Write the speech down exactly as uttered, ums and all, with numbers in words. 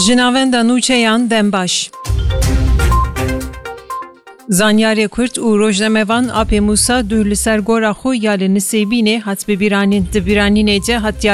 Jinavenda Nûçeyan Dembaş Zanyarê Kurd û rojnamevan Apê Musa dû li ser gora xwe ya li Nisêbînê hat bibîranîn. Di bîranînê de hat